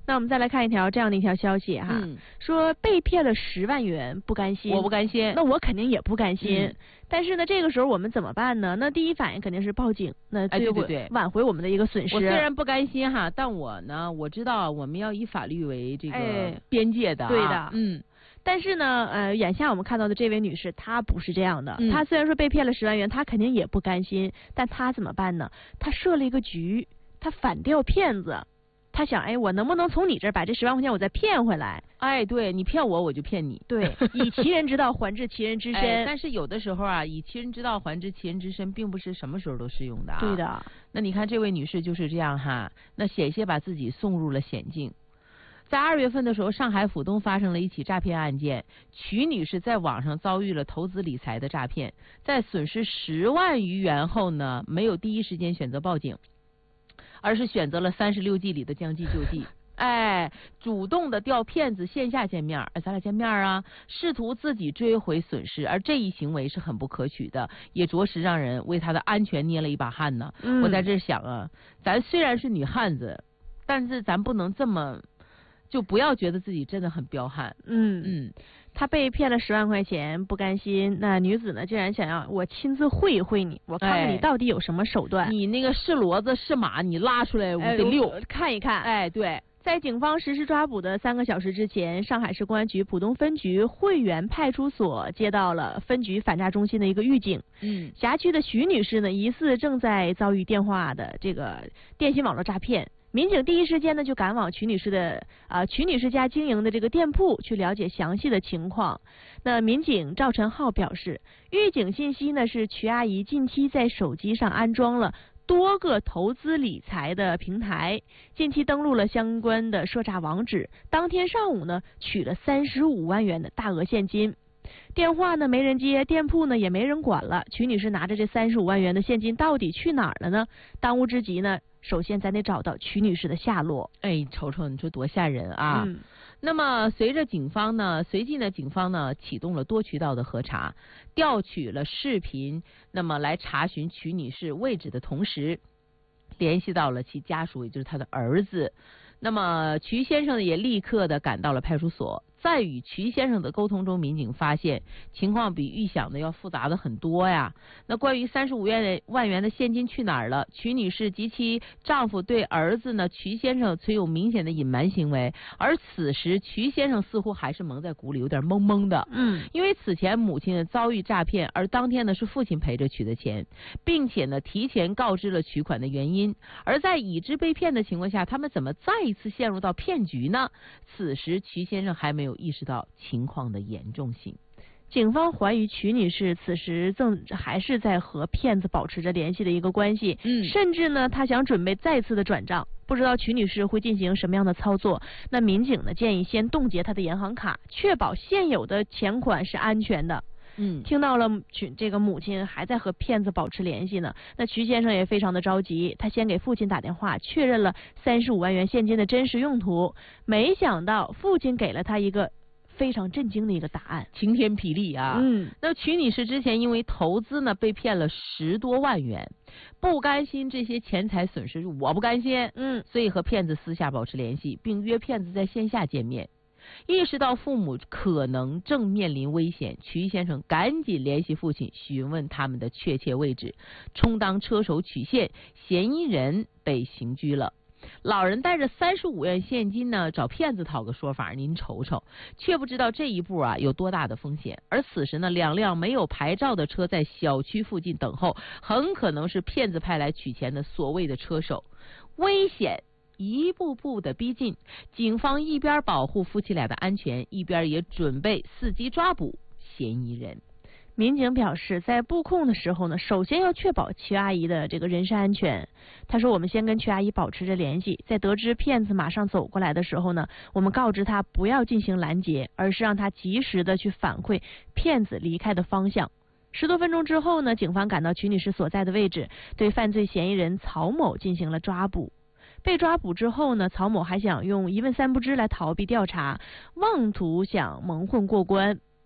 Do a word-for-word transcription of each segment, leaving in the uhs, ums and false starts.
那我们再来看一条这样的一条消息哈，嗯、说被骗了十万元不甘心， 我不甘心， 那我肯定也不甘心。 嗯、 但是呢，这个时候我们怎么办呢？那第一反应肯定是报警，那对对对， 挽回我们的一个损失。 我虽然不甘心哈，但我呢，我知道我们要以法律为这个边界的、啊哎，对的， 嗯。 但是呢，呃，眼下我们看到的这位女士，她不是这样的。 嗯、 她虽然说被骗了十万元，她肯定也不甘心，但她怎么办呢？她设了一个局，她反钓骗子。她想，哎，我能不能从你这儿把这十万块钱我再骗回来？ 哎，对你骗我，我就骗你。 对，以其人之道还治其人之身。 哎、但是有的时候啊，以其人之道还治其人之身，并不是什么时候都适用的、啊。 对的。 那你看这位女士就是这样哈，那险些把自己送入了险境。在二月份的时候，上海浦东发生了一起诈骗案件，曲女士在网上遭遇了投资理财的诈骗，在损失十万余元后呢，没有第一时间选择报警，而是选择了三十六计里的将计就计，哎，主动的调骗子线下见面，哎，咱俩见面啊，试图自己追回损失，而这一行为是很不可取的，也着实让人为她的安全捏了一把汗呢。嗯、我在这想啊，咱虽然是女汉子，但是咱不能这么。就不要觉得自己真的很彪悍。 嗯嗯，他被骗了十万块钱，不甘心。那女子呢，竟然想要我亲自会一会你，我看看你到底有什么手段。 哎、你那个是骡子是马，你拉出来我得溜、 哎、看一看。 哎，对。 在警方实施抓捕的三个小时之前，上海市公安局浦东分局汇源派出所接到了分局反诈中心的一个预警。 嗯， 辖区的徐女士呢，疑似正在遭遇电话的这个电信网络诈骗。民警第一时间呢就赶往曲女士的啊、呃、曲女士家经营的这个店铺去了解详细的情况。那民警赵晨浩表示，预警信息呢是曲阿姨近期在手机上安装了多个投资理财的平台，近期登录了相关的涉诈网址，当天上午呢取了三十五万元的大额现金。电话呢没人接，店铺呢也没人管了。曲女士拿着这三十五万元的现金到底去哪儿了呢？当务之急呢，首先咱得找到曲女士的下落。 哎，瞅瞅，你说多吓人啊！ 嗯、 那么随着警方呢，随即呢，警方呢启动了多渠道的核查，调取了视频，那么来查询曲女士位置的同时，联系到了其家属，也就是他的儿子。那么曲先生也立刻的赶到了派出所。在与曲先生的沟通中，民警发现情况比预想的要复杂的很多呀。那关于三十五万元的现金去哪儿了，曲女士及其丈夫对儿子呢曲先生存有明显的隐瞒行为，而此时曲先生似乎还是蒙在鼓里，有点懵懵的。 嗯， 因为此前母亲遭遇诈骗，而当天呢是父亲陪着取的钱，并且呢提前告知了取款的原因。而在已知被骗的情况下，他们怎么再一次陷入到骗局呢？此时曲先生还没有意识到情况的严重性。 警方怀疑曲女士此时正还是在和骗子保持着联系的一个关系， 嗯， 甚至呢，他想准备再次的转账，不知道曲女士会进行什么样的操作。那民警呢建议先冻结她的银行卡，确保现有的钱款是安全的。 嗯， 听到了曲这个母亲还在和骗子保持联系呢，那曲先生也非常的着急，他先给父亲打电话确认了三十五万元现金的真实用途，没想到父亲给了他一个非常震惊的一个答案， 晴天霹雳啊！ 嗯， 那曲女士之前因为投资呢被骗了十多万元，不甘心这些钱财损失，我不甘心， 嗯， 所以和骗子私下保持联系，并约骗子在线下见面。意识到父母可能正面临危险，曲先生赶紧联系父亲，询问他们的确切位置，充当车手取现，嫌疑人被刑拘了。老人带着三十五万现金呢，找骗子讨个说法，您瞅瞅，却不知道这一步啊有多大的风险。而此时呢，两辆没有牌照的车在小区附近等候，很可能是骗子派来取钱的所谓的车手，危险一步步的逼近。警方一边保护夫妻俩的安全，一边也准备伺机抓捕嫌疑人。 民警表示，在布控的时候呢，首先要确保曲阿姨的这个人身安全。他说，我们先跟曲阿姨保持着联系，在得知骗子马上走过来的时候呢，我们告知他不要进行拦截，而是让他及时的去反馈骗子离开的方向。十多分钟之后呢，警方赶到曲女士所在的位置，对犯罪嫌疑人曹某进行了抓捕。被抓捕之后呢，曹某还想用一问三不知来逃避调查，妄图想蒙混过关。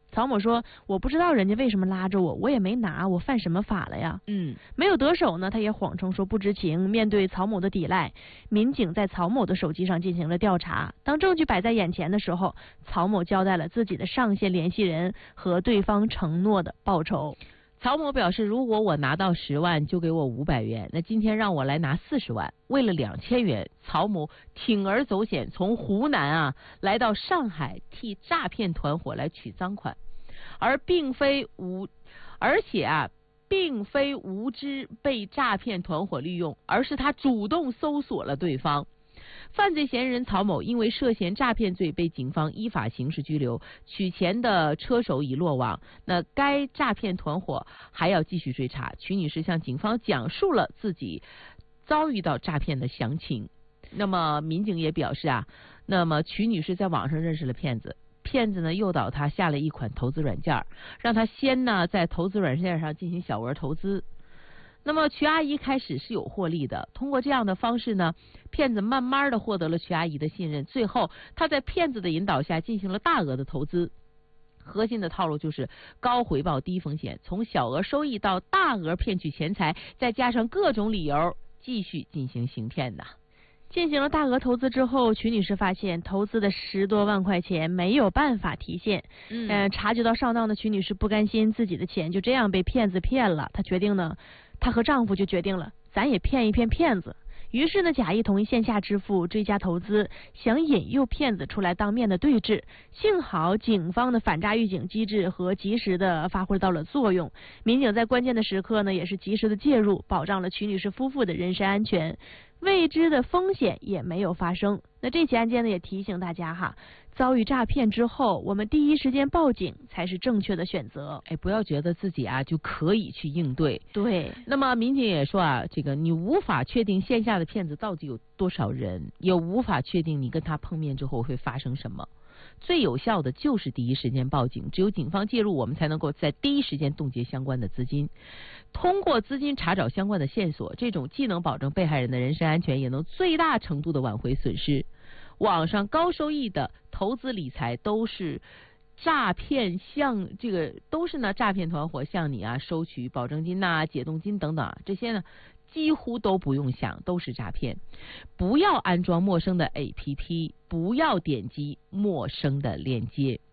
曹某说：“我不知道人家为什么拉着我，我也没拿，我犯什么法了呀？” 嗯， 没有得手呢，他也谎称说不知情。面对曹某的抵赖，民警在曹某的手机上进行了调查。当证据摆在眼前的时候，曹某交代了自己的上线联系人和对方承诺的报酬。 曹某表示，如果我拿到十万，就给我五百元。那今天让我来拿四十万，为了两千元，曹某铤而走险，从湖南啊来到上海，替诈骗团伙来取赃款，而并非无，而且啊，并非无知被诈骗团伙利用，而是他主动搜索了对方。犯罪嫌疑人曹某因为涉嫌诈骗罪被警方依法刑事拘留，取钱的车手已落网。那该诈骗团伙还要继续追查。曲女士向警方讲述了自己遭遇到诈骗的详情。那么民警也表示啊，那么曲女士在网上认识了骗子，骗子呢诱导她下了一款投资软件，让她先呢在投资软件上进行小额投资。那么曲阿姨开始是有获利的，通过这样的方式呢，骗子慢慢的获得了曲阿姨的信任，最后她在骗子的引导下进行了大额的投资。核心的套路就是高回报低风险，从小额收益到大额骗取钱财，再加上各种理由继续进行行骗的。 进行了大额投资之后，曲女士发现投资的十多万块钱没有办法提现。嗯、呃，察觉到上当的曲女士不甘心自己的钱就这样被骗子骗了，她决定呢，她和丈夫就决定了，咱也骗一骗骗子。于是呢，假意同意线下支付，追加投资，想引诱骗子出来当面的对质。幸好警方的反诈预警机制和及时的发挥到了作用，民警在关键的时刻呢，也是及时的介入，保障了曲女士夫妇的人身安全，未知的风险也没有发生。那这起案件呢，也提醒大家哈，遭遇诈骗之后，我们第一时间报警才是正确的选择。 哎，不要觉得自己啊就可以去应对。 对。 那么民警也说啊，这个你无法确定线下的骗子到底有多少人，也无法确定你跟他碰面之后会发生什么。最有效的就是第一时间报警，只有警方介入，我们才能够在第一时间冻结相关的资金。通过资金查找相关的线索，这种既能保证被害人的人身安全，也能最大程度的挽回损失。网上高收益的投资理财都是诈骗向这个都是呢诈骗团伙向你啊收取保证金呐、啊、解冻金等等啊，这些呢几乎都不用想，都是诈骗。不要安装陌生的 A P P， 不要点击陌生的链接。